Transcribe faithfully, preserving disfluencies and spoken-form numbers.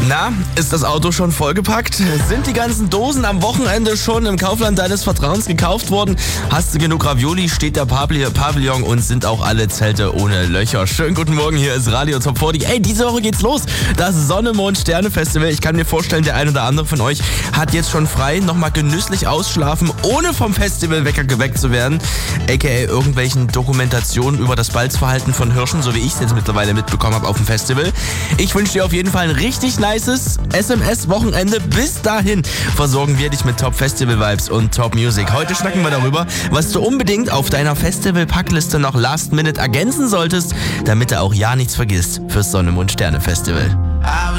Na, ist das Auto schon vollgepackt? Sind die ganzen Dosen am Wochenende schon im Kaufland deines Vertrauens gekauft worden? Hast du genug Ravioli? Steht der Pavillon und sind auch alle Zelte ohne Löcher? Schönen guten Morgen, hier ist Radio Top vierzig. Ey, diese Woche geht's los. Das Sonne, Mond, Sterne Festival. Ich kann mir vorstellen, der ein oder andere von euch hat jetzt schon frei, nochmal genüsslich ausschlafen, ohne vom Festivalwecker geweckt zu werden. A K A irgendwelchen Dokumentationen über das Balzverhalten von Hirschen, so wie ich es jetzt mittlerweile mitbekommen habe auf dem Festival. Ich wünsche dir auf jeden Fall ein richtig nices S M S-Wochenende. Bis dahin versorgen wir dich mit Top-Festival-Vibes und Top-Music. Heute schnacken wir darüber, was du unbedingt auf deiner Festival-Packliste noch Last Minute ergänzen solltest, damit du auch ja nichts vergisst fürs Sonne, Mond, Sterne Festival.